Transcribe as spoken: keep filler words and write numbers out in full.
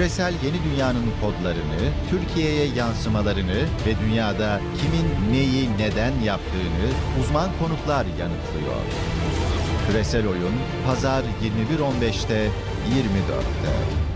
Küresel yeni dünyanın kodlarını, Türkiye'ye yansımalarını ve dünyada kimin neyi neden yaptığını uzman konuklar yanıtlıyor. Küresel Oyun, Pazar yirmi bir on beşte, yirmi dörtte.